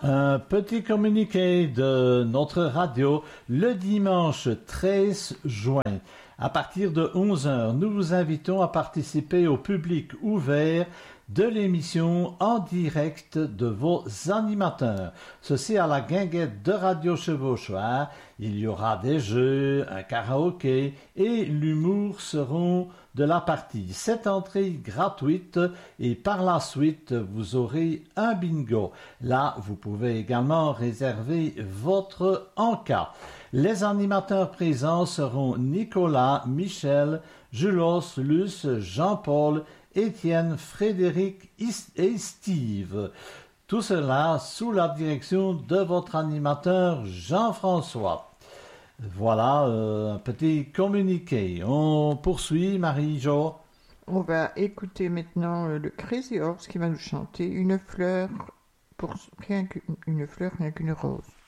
Un petit communiqué de notre radio le dimanche 13 juin. À partir de 11 heures, nous vous invitons à participer au public ouvert de l'émission en direct de vos animateurs. Ceci à la guinguette de Radio Chevauchoir. Il y aura des jeux, un karaoké et l'humour seront de la partie. Cette entrée gratuite et par la suite, vous aurez un bingo. Là, vous pouvez également réserver votre encas. Les animateurs présents seront Nicolas, Michel, Julos, Luce, Jean-Paul, Étienne, Frédéric et Steve. Tout cela sous la direction de votre animateur Jean-François. Voilà un petit communiqué. On poursuit, Marie-Jo. On va écouter maintenant le Crazy Horse qui va nous chanter une fleur, rien qu'une rose.